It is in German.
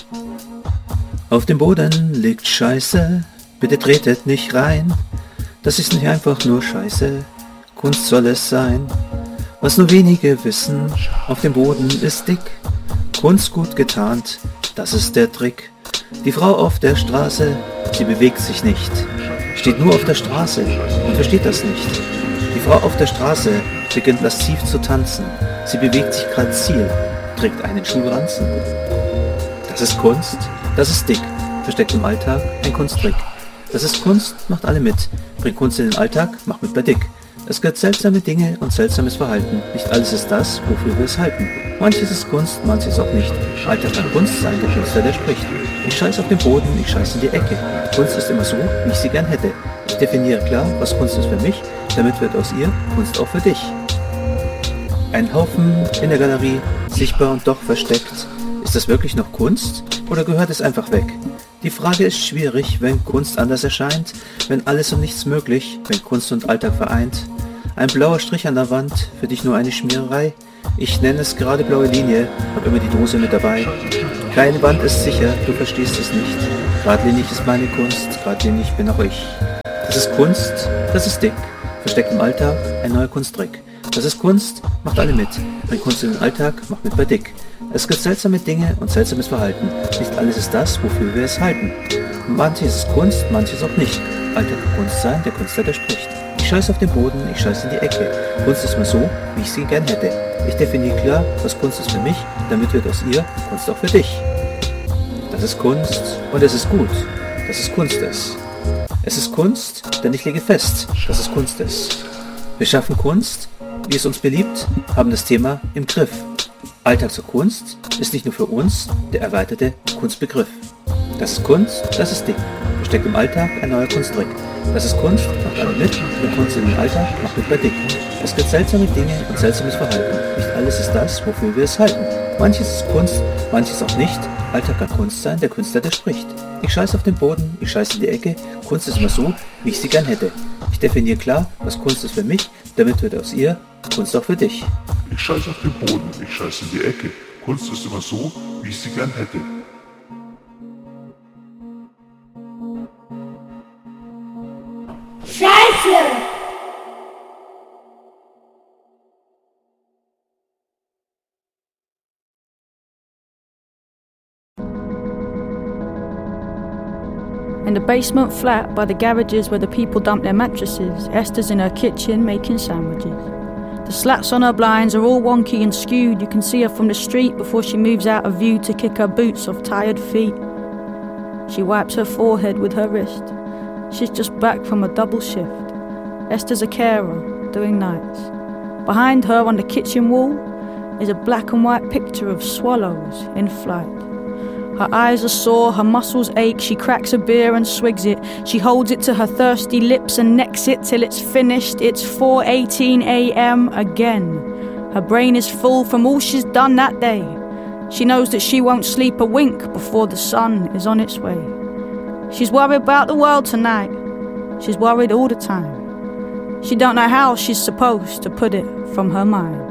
Auf dem Boden liegt Scheiße, bitte tretet nicht rein. Das ist nicht einfach nur Scheiße, Kunst soll es sein. Was nur wenige wissen, auf dem Boden ist dick. Kunst gut getarnt, das ist der Trick. Die Frau auf der Straße, sie bewegt sich nicht. Steht nur auf der Straße und versteht das nicht. Die Frau auf der Straße beginnt lasziv zu tanzen. Sie bewegt sich grazil, trägt einen Schulranzen. Das ist Kunst, das ist dick, versteckt im Alltag ein Kunsttrick. Das ist Kunst, macht alle mit, bringt Kunst in den Alltag, macht mit bei dick. Es gibt seltsame Dinge und seltsames Verhalten. Nicht alles ist das, wofür wir es halten. Manches ist Kunst, manches auch nicht. Alltag kann Kunst sein, der Künstler, der spricht. Ich scheiß auf den Boden, ich scheiß in die Ecke. Kunst ist immer so, wie ich sie gern hätte. Ich definiere klar, was Kunst ist für mich, damit wird aus ihr Kunst auch für dich. Ein Haufen in der Galerie, sichtbar und doch versteckt. Ist das wirklich noch Kunst oder gehört es einfach weg? Die Frage ist schwierig, wenn Kunst anders erscheint, wenn alles und nichts möglich, wenn Kunst und Alltag vereint. Ein blauer Strich an der Wand, für dich nur eine Schmiererei. Ich nenne es gerade blaue Linie, hab immer die Dose mit dabei. Keine Wand ist sicher, du verstehst es nicht. Gradlinig ist meine Kunst, gradlinig bin auch ich. Das ist Kunst, das ist dick, versteckt im Alltag ein neuer Kunsttrick. Das ist Kunst, macht alle mit, bringt Kunst in den Alltag, macht mit bei dick. Es gibt seltsame Dinge und seltsames Verhalten. Nicht alles ist das, wofür wir es halten. Manches ist Kunst, manches auch nicht. Alltag kann Kunst sein, der Künstler, der spricht. Ich scheiß auf den Boden, ich scheiß in die Ecke. Kunst ist mal so, wie ich sie gern hätte. Ich definiere klar, was Kunst ist für mich, damit wird aus ihr Kunst auch für dich. Das ist Kunst und es ist gut, dass es Kunst ist. Es ist Kunst, denn ich lege fest, dass es Kunst ist. Wir schaffen Kunst, wie es uns beliebt, haben das Thema im Griff. Alltag zur Kunst ist nicht nur für uns der erweiterte Kunstbegriff. Das ist Kunst, das ist dick, versteckt im Alltag ein neuer Kunsttrick. Das ist Kunst, macht alle mit, bringt Kunst in den Alltag, macht mit bei dick. Es gibt seltsame Dinge und seltsames Verhalten. Nicht alles ist das, wofür wir es halten. Manches ist Kunst, manches auch nicht. Alltag kann Kunst sein, der Künstler, der spricht. Ich scheiß auf den Boden, ich scheiß in die Ecke. Kunst ist immer so, wie ich sie gern hätte. Ich definiere klar, was Kunst ist für mich, damit wird aus ihr Kunst auch für dich. Ich scheiß auf den Boden, ich scheiß in die Ecke. Kunst ist immer so, wie ich sie gern hätte. Scheiße! In the basement flat by the garages where the people dump their mattresses, Esther's in her kitchen making sandwiches. The slats on her blinds are all wonky and skewed. You can see her from the street before she moves out of view to kick her boots off tired feet. She wipes her forehead with her wrist. She's just back from a double shift. Esther's a carer, doing nights. Behind her on the kitchen wall is a black and white picture of swallows in flight. Her eyes are sore, her muscles ache, she cracks a beer and swigs it. She holds it to her thirsty lips and necks it till it's finished. It's 4:18 a.m. again. Her brain is full from all she's done that day. She knows that she won't sleep a wink before the sun is on its way. She's worried about the world tonight. She's worried all the time. She don't know how she's supposed to put it from her mind.